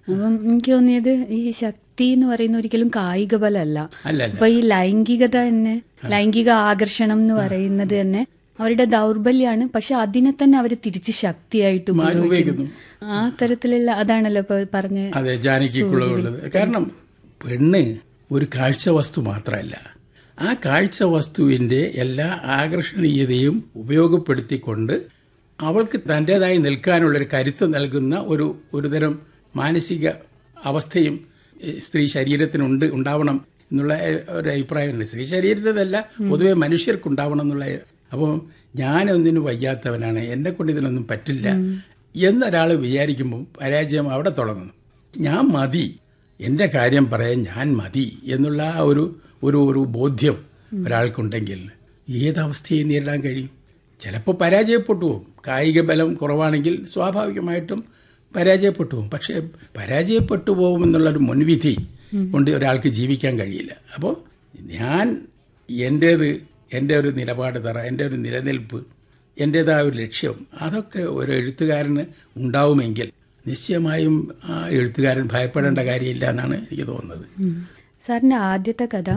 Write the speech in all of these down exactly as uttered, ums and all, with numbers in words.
അപ്പം എനിക്ക് തോന്നിയത് ഈ ശക്തി എന്ന് പറയുന്ന ഒരിക്കലും കായിക ബലമല്ല. അപ്പൊ ഈ ലൈംഗികത തന്നെ, ലൈംഗിക ആകർഷണം എന്ന് പറയുന്നത് തന്നെ അവരുടെ ദൗർബല്യമാണ്. പക്ഷെ അതിനെ തന്നെ അവർ തിരിച്ച് ശക്തിയായിട്ട് ഉപയോഗിക്കുന്നു. ആ തരത്തിലുള്ള അതാണല്ലോ ഇപ്പൊ പറഞ്ഞ. അതെ, ജാനകിക്കുള്ളത്. കാരണം പെണ്ണ് ഒരു കാഴ്ച വസ്തു മാത്രമല്ല, ആ കാഴ്ച വസ്തുവിന്റെ എല്ലാ ആകർഷണീയതയും ഉപയോഗപ്പെടുത്തിക്കൊണ്ട് അവൾക്ക് തന്റേതായി നിൽക്കാനുള്ളൊരു കരുത്ത് നൽകുന്ന ഒരു ഒരുതരം മാനസിക അവസ്ഥയും സ്ത്രീ ശരീരത്തിനുണ്ട്, ഉണ്ടാവണം എന്നുള്ള ഒരു അഭിപ്രായമുണ്ട്. സ്ത്രീ ശരീരത്തിനല്ല, പൊതുവെ മനുഷ്യർക്കുണ്ടാവണം എന്നുള്ള. അപ്പോൾ ഞാനൊന്നിനും വയ്യാത്തവനാണ്, എന്നെ കൊണ്ട് ഇതിനൊന്നും പറ്റില്ല എന്നൊരാൾ വിചാരിക്കുമ്പോൾ പരാജയം അവിടെ തുടങ്ങുന്നു. ഞാൻ മതി, എന്റെ കാര്യം പറയാൻ ഞാൻ മതി എന്നുള്ള ഒരു ഒരു ഒരു ബോധ്യം ഒരാൾക്കുണ്ടെങ്കിൽ ഏതവസ്ഥയും നേരിടാൻ കഴിയും. ചിലപ്പോൾ പരാജയപ്പെട്ടു പോകും. കായിക ബലം കുറവാണെങ്കിൽ സ്വാഭാവികമായിട്ടും പരാജയപ്പെട്ടു പോകും. പക്ഷെ പരാജയപ്പെട്ടു പോകുമെന്നുള്ളൊരു മുൻവിധി കൊണ്ട് ഒരാൾക്ക് ജീവിക്കാൻ കഴിയില്ല. അപ്പോൾ ഞാൻ എന്റേത്, എൻ്റെ ഒരു നിലപാട് തറ, എൻ്റെ ഒരു നിലനിൽപ്പ്, എൻ്റെതായ ഒരു ലക്ഷ്യം, അതൊക്കെ ഒരു എഴുത്തുകാരന് ഉണ്ടാവുമെങ്കിൽ നിശ്ചയമായും ആ എഴുത്തുകാരൻ ഭയപ്പെടേണ്ട കാര്യമില്ല എന്നാണ് എനിക്ക് തോന്നുന്നത്. സാറിന്റെ ആദ്യത്തെ കഥ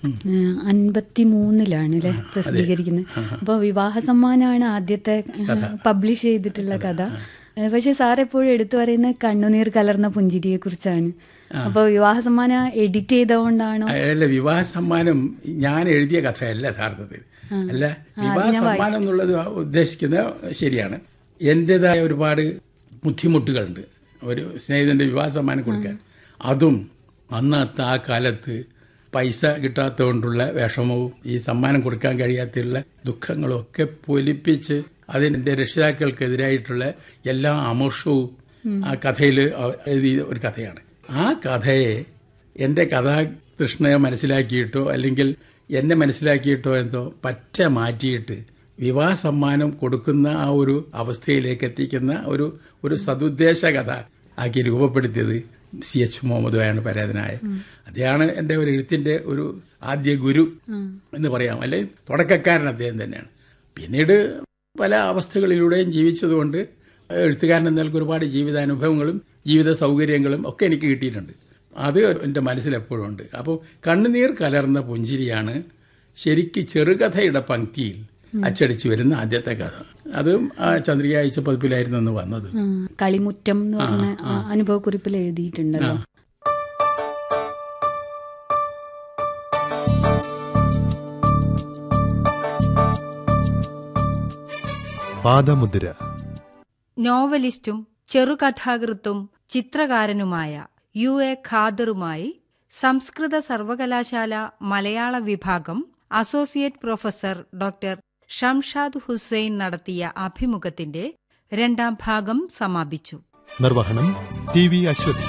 അൻപത്തി മൂന്നിലാണ് അല്ലെ പ്രസിദ്ധീകരിക്കുന്നത്. അപ്പോൾ വിവാഹ സമ്മാനമാണ് ആദ്യത്തെ പബ്ലിഷ് ചെയ്തിട്ടുള്ള കഥ. പക്ഷെ സാർ എപ്പോഴും എടുത്തു പറയുന്ന കണ്ണുനീർ കലർന്ന പുഞ്ചിരിയെ കുറിച്ചാണ്. അപ്പൊ വിവാഹ സമ്മാനം എഡിറ്റ് ചെയ്തുകൊണ്ടാണോ? അല്ല, വിവാഹ സമ്മാനം ഞാൻ എഴുതിയ കഥയല്ല യഥാർത്ഥത്തിൽ. അല്ല, വിവാഹ സമ്മാനം എന്നുള്ളത് ഉദ്ദേശിക്കുന്നത് ശരിയാണ്. എന്റേതായ ഒരുപാട് ബുദ്ധിമുട്ടുകളുണ്ട് ഒരു സ്നേഹിതന്റെ വിവാഹ സമ്മാനം കൊടുക്കാൻ. അതും അന്നത്തെ ആ കാലത്ത് പൈസ കിട്ടാത്തതുകൊണ്ടുള്ള വിഷമവും ഈ സമ്മാനം കൊടുക്കാൻ കഴിയാത്തുള്ള ദുഃഖങ്ങളും ഒക്കെ പൊലിപ്പിച്ച് അതിന്റെ രക്ഷിതാക്കൾക്കെതിരായിട്ടുള്ള എല്ലാ അമർഷവും ആ കഥയിൽ എഴുതിയ ഒരു കഥയാണ്. ആ കഥയെ എന്റെ കഥാകൃഷ്ണയെ മനസ്സിലാക്കിയിട്ടോ അല്ലെങ്കിൽ എന്നെ മനസ്സിലാക്കിയിട്ടോ എന്തോ പറ്റ മാറ്റിയിട്ട് വിവാഹ സമ്മാനം കൊടുക്കുന്ന ആ ഒരു അവസ്ഥയിലേക്ക് എത്തിക്കുന്ന ഒരു ഒരു സതുദ്ദേശ കഥ ആക്കി രൂപപ്പെടുത്തിയത് സി എച്ച് മുഹമ്മദുമാണ് പരാതനായ. അദ്ദേഹമാണ് എന്റെ ഒരു എഴുത്തിന്റെ ഒരു ആദ്യ ഗുരു എന്ന് പറയാം, അല്ലെങ്കിൽ തുടക്കക്കാരൻ അദ്ദേഹം തന്നെയാണ്. പിന്നീട് പല അവസ്ഥകളിലൂടെയും ജീവിച്ചതുകൊണ്ട് എഴുത്തുകാരൻ എന്നൽക്ക് ഒരുപാട് ജീവിതാനുഭവങ്ങളും ജീവിത സൗകര്യങ്ങളും ഒക്കെ എനിക്ക് കിട്ടിയിട്ടുണ്ട്. അത് എന്റെ മനസ്സിൽ എപ്പോഴും ഉണ്ട്. അപ്പോൾ കണ്ണുനീർ കലർന്ന പുഞ്ചിരിയാണ് ശരിക്ക് ചെറുകഥയുടെ പങ്ക്തിയിൽ അച്ചടിച്ചു വരുന്ന ആദ്യത്തെ കഥ. അതും ആ ചന്ദ്രിക അയച്ച പതിപ്പിലായിരുന്നു അന്ന് വന്നത്. കളിമുറ്റം എന്ന് പറഞ്ഞ അനുഭവക്കുറിപ്പിൽ എഴുതിയിട്ടുണ്ടല്ലോ. പാദമുദ്ര. നോവലിസ്റ്റും ചെറുകഥാകൃത്തും ചിത്രകാരനുമായ യു എ ഖാദറുമായി സംസ്കൃത സർവകലാശാല മലയാള വിഭാഗം associate professor doctor Shamshad Hussain നടത്തിയ അഭിമുഖത്തിന്റെ രണ്ടാം ഭാഗം സമാപിച്ചു. നിർവഹണം ടി വി അശ്വതി.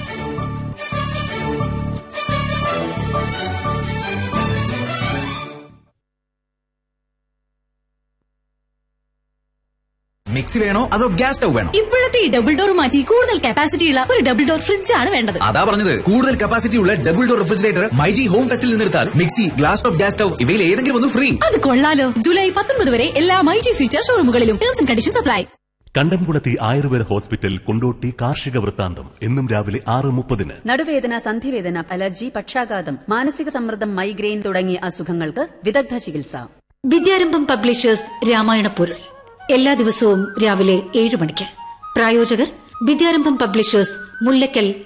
മിക്സി വേണോ അതോ ഗ്യാസ് സ്റ്റവ് വേണോ? ഇപ്പോഴത്തെ ഈ ഡബിൾ ഡോർ മാറ്റി കൂടുതൽ കപ്പാസിറ്റി ഉള്ള ഒരു ഡബിൾ ഡോർ ഫ്രിഡ്ജ് ആണ് വേണ്ടത്. അതാ പറഞ്ഞത്, കൂടുതൽ കപ്പാസിറ്റി ഉള്ള double door refrigerator myG home ഫെസ്റ്റിൽ നിന്നെടുത്താൽ mixie, glass top, gas stove ഇവയിൽ ഏതെങ്കിലും ഒന്ന് ഫ്രീ. അത് കൊള്ളാലോ. ജൂലൈ പത്തൊൻപത് വരെ എല്ലാ myG future ഷോറൂമുകളിലും terms and conditions apply. കണ്ടംകുളത്തി ആയുർവേദ ഹോസ്പിറ്റൽ, കൊണ്ടോട്ടി. കാർഷിക വൃത്താന്തം എന്നും രാവിലെ ആറ് മുപ്പതിന്. നടുവേദന, സന്ധിവേദന, അലർജി, പക്ഷാഘാതം, മാനസിക സമ്മർദ്ദം, മൈഗ്രെയിൻ തുടങ്ങിയ അസുഖങ്ങൾക്ക് വിദഗ്ധ ചികിത്സ. വിദ്യാരംഭം പബ്ലിഷേഴ്സ് രാമായണ പൊരുൾ എല്ലാ ദിവസവും രാവിലെ ഏഴ് മണിക്ക്. പ്രായോജകർ വിദ്യാരംഭം പബ്ലിഷേഴ്സ്, മുല്ലക്കൽ,